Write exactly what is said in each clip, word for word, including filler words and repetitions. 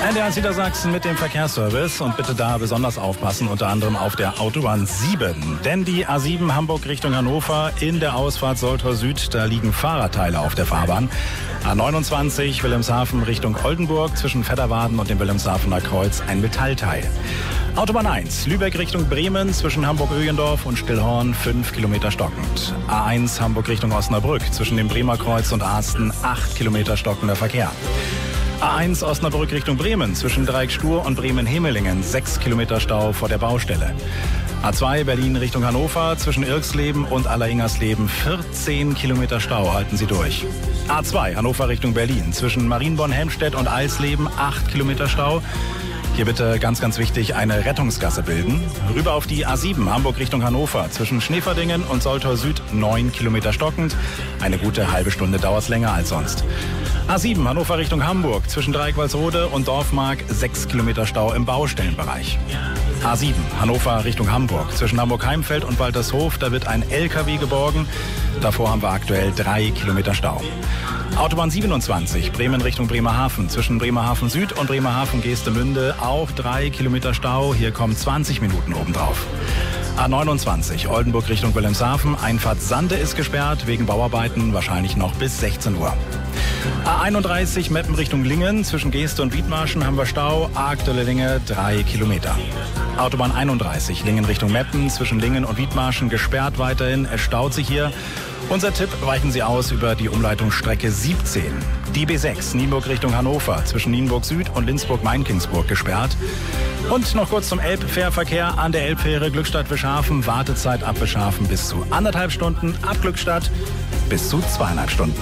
N D R Niedersachsen mit dem Verkehrsservice und bitte da besonders aufpassen, unter anderem auf der Autobahn sieben. Denn die A sieben Hamburg Richtung Hannover in der Ausfahrt Soltau Süd, da liegen Fahrradteile auf der Fahrbahn. A neunundzwanzig Wilhelmshaven Richtung Oldenburg zwischen Vetterwaden und dem Wilhelmshavener Kreuz ein Metallteil. Autobahn eins Lübeck Richtung Bremen zwischen Hamburg-Ögendorf und Stillhorn fünf Kilometer stockend. A eins Hamburg Richtung Osnabrück zwischen dem Bremer Kreuz und Arsten acht Kilometer stockender Verkehr. A eins Osnabrück Richtung Bremen zwischen Dreieck-Stur und Bremen-Hemelingen sechs Kilometer Stau vor der Baustelle. A zwei Berlin Richtung Hannover zwischen Irksleben und Alleringersleben vierzehn Kilometer Stau, halten Sie durch. A zwei Hannover Richtung Berlin zwischen Marienborn-Helmstedt und Eisleben acht Kilometer Stau. Hier bitte ganz, ganz wichtig eine Rettungsgasse bilden. Rüber auf die A sieben Hamburg Richtung Hannover zwischen Schneeverdingen und Soltau Süd neun Kilometer stockend. Eine gute halbe Stunde dauert es länger als sonst. A sieben Hannover Richtung Hamburg zwischen Dreieckwalsrode und Dorfmark sechs Kilometer Stau im Baustellenbereich. A sieben Hannover Richtung Hamburg zwischen Hamburg-Heimfeld und Waltershof, da wird ein L K W geborgen. Davor haben wir aktuell drei Kilometer Stau. Autobahn siebenundzwanzig Bremen Richtung Bremerhaven zwischen Bremerhaven Süd und Bremerhaven Geestemünde auch drei Kilometer Stau. Hier kommen zwanzig Minuten obendrauf. A neunundzwanzig Oldenburg Richtung Wilhelmshaven, Einfahrt Sande ist gesperrt, wegen Bauarbeiten wahrscheinlich noch bis sechzehn Uhr. A einunddreißig Meppen Richtung Lingen, zwischen Geeste und Wiedmarschen haben wir Stau, aktuelle Länge drei Kilometer. Autobahn einunddreißig Lingen Richtung Meppen, zwischen Lingen und Wiedmarschen gesperrt weiterhin, es staut sich hier. Unser Tipp, weichen Sie aus über die Umleitungsstrecke siebzehn. Die B sechs Nienburg Richtung Hannover, zwischen Nienburg Süd und Linzburg-Mainkingsburg gesperrt. Und noch kurz zum Elbfährverkehr an der Elbfähre Glückstadt-Wischhafen. Wartezeit ab Wischhafen bis zu anderthalb Stunden, ab Glückstadt bis zu zweieinhalb Stunden.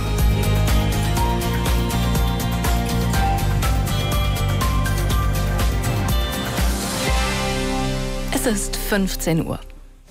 Es ist fünfzehn Uhr.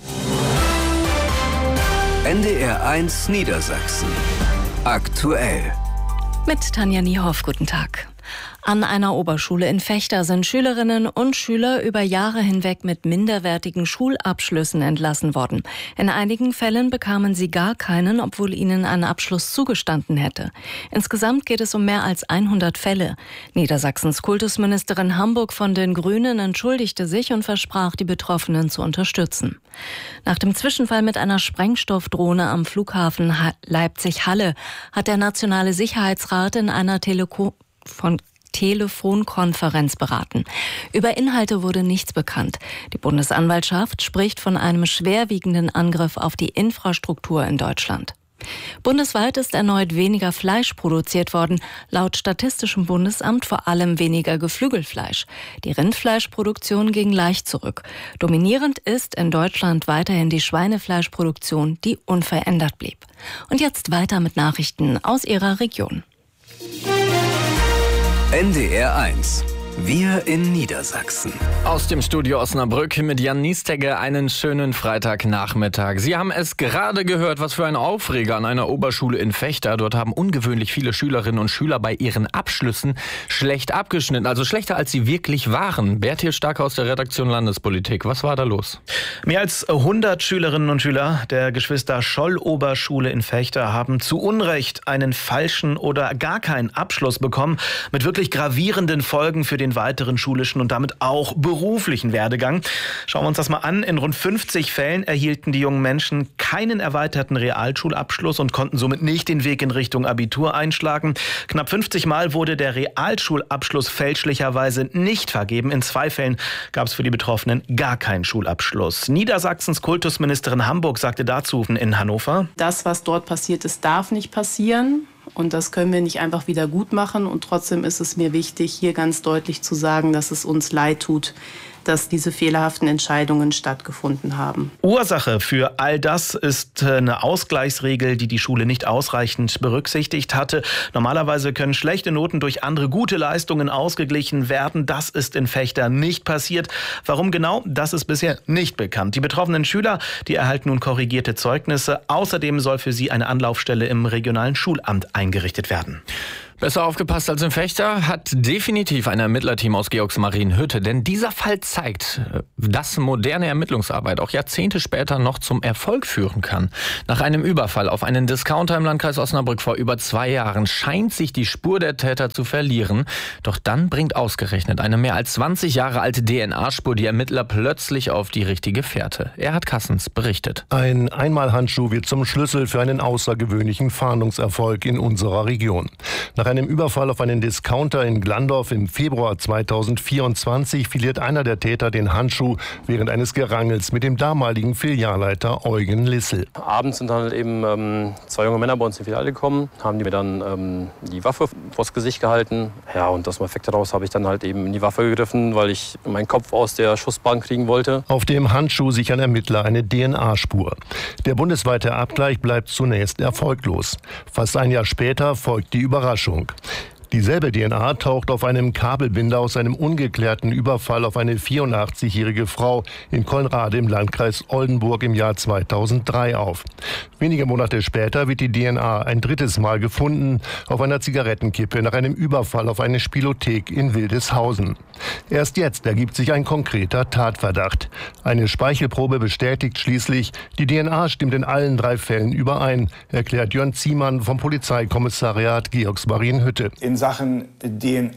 N D R eins Niedersachsen. Aktuell. Mit Tanja Niehoff, guten Tag. An einer Oberschule in Vechta sind Schülerinnen und Schüler über Jahre hinweg mit minderwertigen Schulabschlüssen entlassen worden. In einigen Fällen bekamen sie gar keinen, obwohl ihnen ein Abschluss zugestanden hätte. Insgesamt geht es um mehr als hundert Fälle. Niedersachsens Kultusministerin Hamburg von den Grünen entschuldigte sich und versprach, die Betroffenen zu unterstützen. Nach dem Zwischenfall mit einer Sprengstoffdrohne am Flughafen Leipzig-Halle hat der Nationale Sicherheitsrat in einer Teleko- von Telefonkonferenz beraten. Über Inhalte wurde nichts bekannt. Die Bundesanwaltschaft spricht von einem schwerwiegenden Angriff auf die Infrastruktur in Deutschland. Bundesweit ist erneut weniger Fleisch produziert worden, laut Statistischem Bundesamt vor allem weniger Geflügelfleisch. Die Rindfleischproduktion ging leicht zurück. Dominierend ist in Deutschland weiterhin die Schweinefleischproduktion, die unverändert blieb. Und jetzt weiter mit Nachrichten aus Ihrer Region. N D R eins. Wir in Niedersachsen. Aus dem Studio Osnabrück mit Jan Niestegge einen schönen Freitagnachmittag. Sie haben es gerade gehört, was für ein Aufreger an einer Oberschule in Vechta. Dort haben ungewöhnlich viele Schülerinnen und Schüler bei ihren Abschlüssen schlecht abgeschnitten. Also schlechter, als sie wirklich waren. Bertil Stark aus der Redaktion Landespolitik. Was war da los? Mehr als hundert Schülerinnen und Schüler der Geschwister Scholl-Oberschule in Vechta haben zu Unrecht einen falschen oder gar keinen Abschluss bekommen. Mit wirklich gravierenden Folgen für den weiteren schulischen und damit auch beruflichen Werdegang. Schauen wir uns das mal an. In rund fünfzig Fällen erhielten die jungen Menschen keinen erweiterten Realschulabschluss und konnten somit nicht den Weg in Richtung Abitur einschlagen. Knapp fünfzig Mal wurde der Realschulabschluss fälschlicherweise nicht vergeben. In zwei Fällen gab es für die Betroffenen gar keinen Schulabschluss. Niedersachsens Kultusministerin Hamburg sagte dazu in Hannover: Das, was dort passiert ist, darf nicht passieren. Und das können wir nicht einfach wieder gut machen. Und trotzdem ist es mir wichtig, hier ganz deutlich zu sagen, dass es uns leid tut, dass diese fehlerhaften Entscheidungen stattgefunden haben. Ursache für all das ist eine Ausgleichsregel, die die Schule nicht ausreichend berücksichtigt hatte. Normalerweise können schlechte Noten durch andere gute Leistungen ausgeglichen werden. Das ist in Vechta nicht passiert. Warum genau? Das ist bisher nicht bekannt. Die betroffenen Schüler, die erhalten nun korrigierte Zeugnisse. Außerdem soll für sie eine Anlaufstelle im regionalen Schulamt eingerichtet werden. Besser aufgepasst als in Fechter hat definitiv ein Ermittlerteam aus Georgsmarienhütte. Denn dieser Fall zeigt, dass moderne Ermittlungsarbeit auch Jahrzehnte später noch zum Erfolg führen kann. Nach einem Überfall auf einen Discounter im Landkreis Osnabrück vor über zwei Jahren scheint sich die Spur der Täter zu verlieren. Doch dann bringt ausgerechnet eine mehr als zwanzig Jahre alte D N A-Spur die Ermittler plötzlich auf die richtige Fährte. Erhard Kassens berichtet. Ein Einmalhandschuh wird zum Schlüssel für einen außergewöhnlichen Fahndungserfolg in unserer Region. Nach einem Überfall auf einen Discounter in Glandorf im Februar zweitausendvierundzwanzig verliert einer der Täter den Handschuh während eines Gerangels mit dem damaligen Filialleiter Eugen Lissel. Abends sind dann halt eben ähm, zwei junge Männer bei uns in die Filiale gekommen, haben die mir dann ähm, die Waffe vors Gesicht gehalten. Ja, und aus dem Effekt heraus habe ich dann halt eben in die Waffe gegriffen, weil ich meinen Kopf aus der Schussbahn kriegen wollte. Auf dem Handschuh sichern Ermittler eine D N A-Spur. Der bundesweite Abgleich bleibt zunächst erfolglos. Fast ein Jahr später folgt die Überraschung. Dieselbe D N A taucht auf einem Kabelbinder aus einem ungeklärten Überfall auf eine vierundachtzigjährige Frau in Colnrade im Landkreis Oldenburg im Jahr zweitausenddrei auf. Wenige Monate später wird die D N A ein drittes Mal gefunden auf einer Zigarettenkippe nach einem Überfall auf eine Spielothek in Wildeshausen. Erst jetzt ergibt sich ein konkreter Tatverdacht. Eine Speichelprobe bestätigt schließlich, die D N A stimmt in allen drei Fällen überein, erklärt Jörn Ziemann vom Polizeikommissariat Georgsmarienhütte. In Sachen D N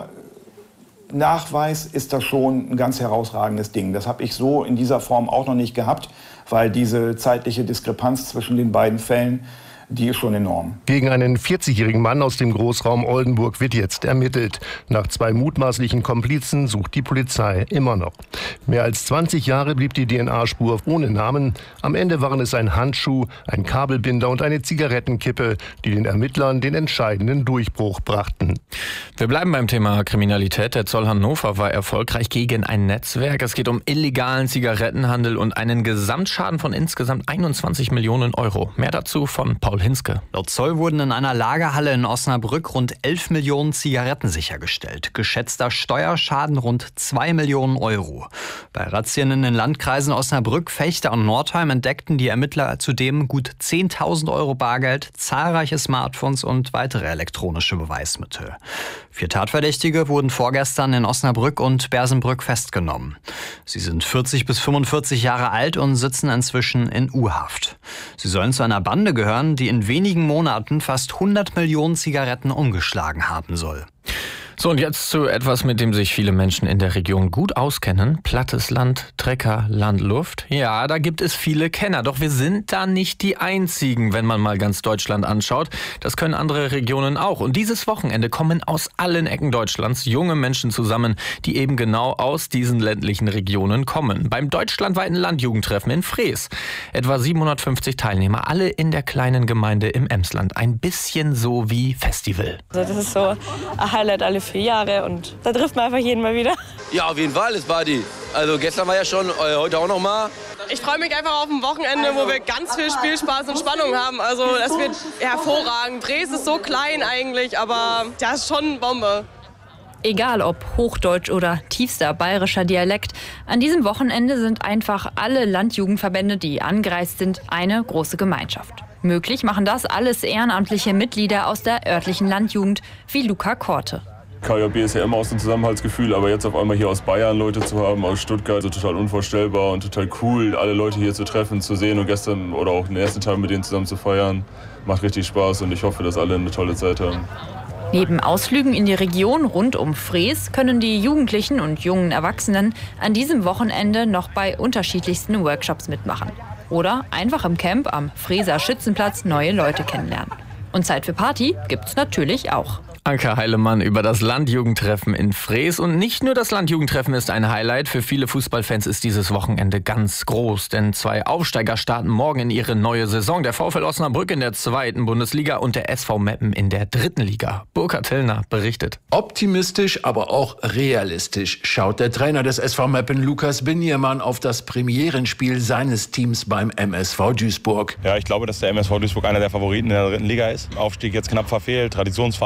A-Nachweis ist das schon ein ganz herausragendes Ding. Das habe ich so in dieser Form auch noch nicht gehabt, weil diese zeitliche Diskrepanz zwischen den beiden Fällen, die ist schon enorm. Gegen einen vierzigjährigen Mann aus dem Großraum Oldenburg wird jetzt ermittelt. Nach zwei mutmaßlichen Komplizen sucht die Polizei immer noch. Mehr als zwanzig Jahre blieb die D N A-Spur ohne Namen. Am Ende waren es ein Handschuh, ein Kabelbinder und eine Zigarettenkippe, die den Ermittlern den entscheidenden Durchbruch brachten. Wir bleiben beim Thema Kriminalität. Der Zoll Hannover war erfolgreich gegen ein Netzwerk. Es geht um illegalen Zigarettenhandel und einen Gesamtschaden von insgesamt einundzwanzig Millionen Euro. Mehr dazu von Paul Hinske. Laut Zoll wurden in einer Lagerhalle in Osnabrück rund elf Millionen Zigaretten sichergestellt. Geschätzter Steuerschaden rund zwei Millionen Euro. Bei Razzien in den Landkreisen Osnabrück, Fechter und Nordheim entdeckten die Ermittler zudem gut zehntausend Euro Bargeld, zahlreiche Smartphones und weitere elektronische Beweismittel. Vier Tatverdächtige wurden vorgestern in Osnabrück und Bersenbrück festgenommen. Sie sind vierzig bis fünfundvierzig Jahre alt und sitzen inzwischen in U-Haft. Sie sollen zu einer Bande gehören, die in wenigen Monaten fast hundert Millionen Zigaretten umgeschlagen haben soll. So, und jetzt zu etwas, mit dem sich viele Menschen in der Region gut auskennen. Plattes Land, Trecker, Land, Luft. Ja, da gibt es viele Kenner. Doch wir sind da nicht die Einzigen, wenn man mal ganz Deutschland anschaut. Das können andere Regionen auch. Und dieses Wochenende kommen aus allen Ecken Deutschlands junge Menschen zusammen, die eben genau aus diesen ländlichen Regionen kommen. Beim deutschlandweiten Landjugendtreffen in Frees. Etwa siebenhundertfünfzig Teilnehmer, alle in der kleinen Gemeinde im Emsland. Ein bisschen so wie Festival. Also das ist so ein Highlight alle vier Jahre und da trifft man einfach jeden mal wieder. Ja, auf jeden Fall ist Party. Also gestern war ja schon, heute auch noch mal. Ich freue mich einfach auf ein Wochenende, wo wir ganz viel Spielspaß und Spannung haben. Also das wird hervorragend. Dres ist so klein eigentlich, aber das ist schon Bombe. Egal ob Hochdeutsch oder tiefster bayerischer Dialekt, an diesem Wochenende sind einfach alle Landjugendverbände, die angereist sind, eine große Gemeinschaft. Möglich machen das alles ehrenamtliche Mitglieder aus der örtlichen Landjugend, wie Luca Korte. K J B ist ja immer aus dem Zusammenhaltsgefühl, aber jetzt auf einmal hier aus Bayern Leute zu haben, aus Stuttgart, so total unvorstellbar und total cool, alle Leute hier zu treffen, zu sehen und gestern oder auch den ersten Tag mit denen zusammen zu feiern. Macht richtig Spaß und ich hoffe, dass alle eine tolle Zeit haben. Neben Ausflügen in die Region rund um Frees können die Jugendlichen und jungen Erwachsenen an diesem Wochenende noch bei unterschiedlichsten Workshops mitmachen. Oder einfach im Camp am Freeser Schützenplatz neue Leute kennenlernen. Und Zeit für Party gibt's natürlich auch. Anke Heilemann über das Landjugendtreffen in Frees. Und nicht nur das Landjugendtreffen ist ein Highlight. Für viele Fußballfans ist dieses Wochenende ganz groß. Denn zwei Aufsteiger starten morgen in ihre neue Saison. Der VfL Osnabrück in der zweiten Bundesliga und der S V Meppen in der dritten Liga. Burkhard Hillner berichtet. Optimistisch, aber auch realistisch schaut der Trainer des S V Meppen, Lukas Beniermann, auf das Premierenspiel seines Teams beim M S V Duisburg. Ja, ich glaube, dass der M S V Duisburg einer der Favoriten in der dritten Liga ist. Aufstieg jetzt knapp verfehlt, Traditionsverein,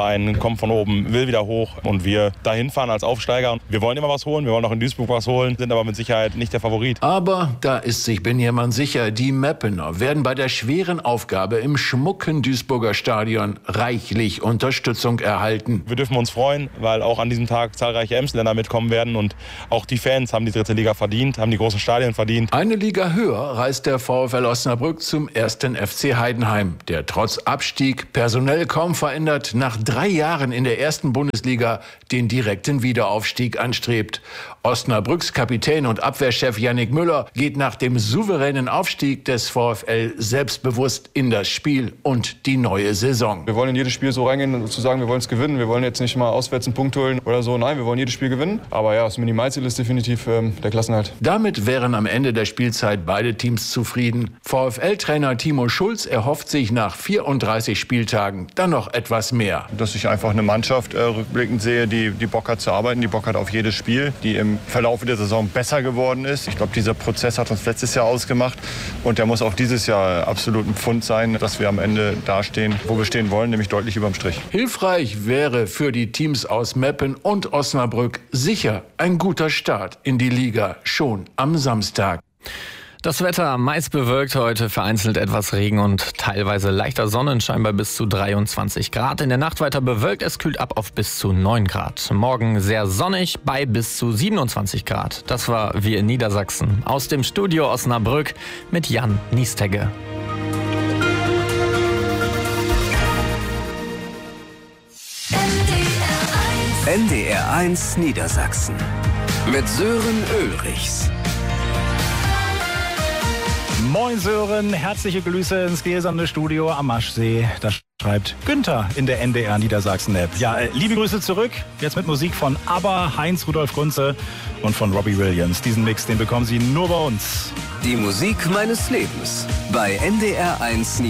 kommt von oben, will wieder hoch und wir dahin fahren als Aufsteiger. Wir wollen immer was holen, wir wollen auch in Duisburg was holen, sind aber mit Sicherheit nicht der Favorit. Aber da ist sich Binjermann sicher, die Meppener werden bei der schweren Aufgabe im schmucken Duisburger Stadion reichlich Unterstützung erhalten. Wir dürfen uns freuen, weil auch an diesem Tag zahlreiche Emsländer mitkommen werden und auch die Fans haben die dritte Liga verdient, haben die großen Stadien verdient. Eine Liga höher reist der VfL Osnabrück zum ersten F C Heidenheim, der trotz Abstieg personell kaum verändert nach drei Jahren in der ersten Bundesliga den direkten Wiederaufstieg anstrebt. Osnabrücks Kapitän und Abwehrchef Yannick Müller geht nach dem souveränen Aufstieg des VfL selbstbewusst in das Spiel und die neue Saison. Wir wollen in jedes Spiel so reingehen und zu sagen, wir wollen es gewinnen. Wir wollen jetzt nicht mal auswärts einen Punkt holen oder so. Nein, wir wollen jedes Spiel gewinnen. Aber ja, das Minimalziel ist definitiv ähm, der Klassenerhalt. Damit wären am Ende der Spielzeit beide Teams zufrieden. VfL-Trainer Timo Schulz erhofft sich nach vierunddreißig Spieltagen dann noch etwas mehr. Dass ich einfach eine Mannschaft äh, rückblickend sehe, die, die Bock hat zu arbeiten, die Bock hat auf jedes Spiel, die im Verlauf der Saison besser geworden ist. Ich glaube, dieser Prozess hat uns letztes Jahr ausgemacht und der muss auch dieses Jahr absolut ein Pfund sein, dass wir am Ende dastehen, wo wir stehen wollen, nämlich deutlich überm Strich. Hilfreich wäre für die Teams aus Meppen und Osnabrück sicher ein guter Start in die Liga schon am Samstag. Das Wetter meist bewölkt heute, vereinzelt etwas Regen und teilweise leichter Sonnenschein bei bis zu dreiundzwanzig Grad. In der Nacht weiter bewölkt, es kühlt ab auf bis zu neun Grad. Morgen sehr sonnig bei bis zu siebenundzwanzig Grad. Das war Wir in Niedersachsen. Aus dem Studio Osnabrück mit Jan Niestegge. N D R eins Niedersachsen mit Sören Ulrichs. Moin Sören, herzliche Grüße ins gläserne Studio am Maschsee. Das schreibt Günther in der N D R Niedersachsen-App. Ja, äh, liebe Grüße zurück. Jetzt mit Musik von ABBA, Heinz Rudolf Kunze und von Robbie Williams. Diesen Mix, den bekommen Sie nur bei uns. Die Musik meines Lebens bei N D R eins Niedersachsen.